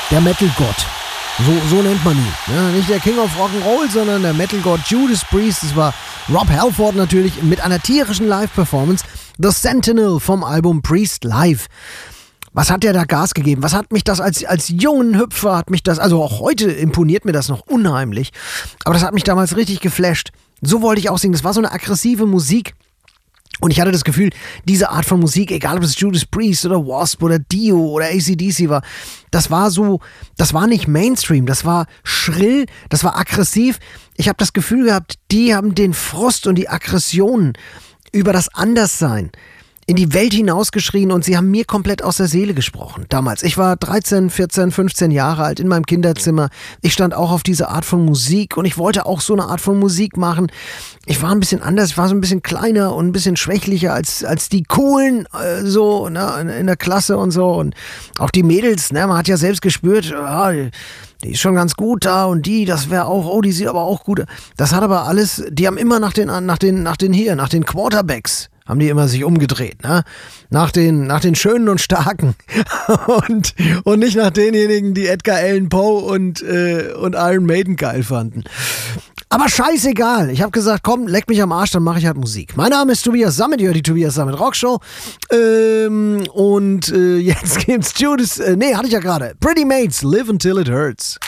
der Metal-Gott. So nennt man ihn. Ja, nicht der King of Rock'n'Roll, sondern der Metal-Gott Judas Priest. Das war Rob Halford natürlich mit einer tierischen Live-Performance. The Sentinel vom Album Priest Live. Was hat der da Gas gegeben? Was hat mich das als jungen Hüpfer, also auch heute imponiert mir das noch unheimlich. Aber das hat mich damals richtig geflasht. So wollte ich auch singen. Das war so eine aggressive Musik. Und ich hatte das Gefühl, diese Art von Musik, egal ob es Judas Priest oder Wasp oder Dio oder AC/DC war, das war nicht Mainstream, das war schrill, das war aggressiv. Ich habe das Gefühl gehabt, die haben den Frust und die Aggressionen über das Anderssein in die Welt hinausgeschrien und sie haben mir komplett aus der Seele gesprochen. Damals. Ich war 13, 14, 15 Jahre alt in meinem Kinderzimmer. Ich stand auch auf diese Art von Musik und ich wollte auch so eine Art von Musik machen. Ich war ein bisschen anders, ich war so ein bisschen kleiner und ein bisschen schwächlicher als die Coolen, so, ne, in der Klasse und so. Und auch die Mädels, ne, man hat ja selbst gespürt, ja, die ist schon ganz gut da und das wäre auch, oh, die sieht aber auch gut. Das hat aber alles, die haben immer nach den Quarterbacks haben die immer sich umgedreht, ne? Nach den Schönen und Starken und nicht nach denjenigen, die Edgar Allan Poe und Iron Maiden geil fanden. Aber scheißegal. Ich habe gesagt, komm, leck mich am Arsch, dann mache ich halt Musik. Mein Name ist Tobias Sammet, ihr hört die Tobias Sammet Rockshow. Jetzt gibt's Judas, hatte ich ja gerade. Pretty Mates, Live Until It Hurts.